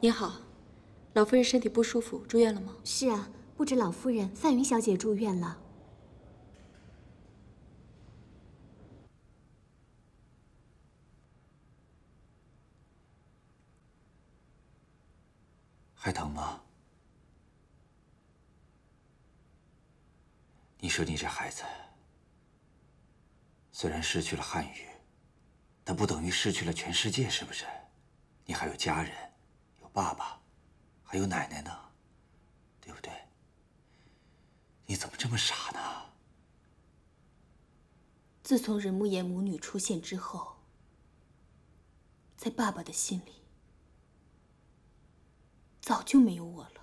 您好，老夫人身体不舒服，住院了吗？ 是啊，不止老夫人，范云小姐住院了。 还疼吗？你说你这孩子，虽然失去了汉语，但不等于失去了全世界，是不是？你还有家人，有爸爸，还有奶奶呢，对不对？你怎么这么傻呢？ 自从任慕言母女出现之后，在爸爸的心里早就没有我了。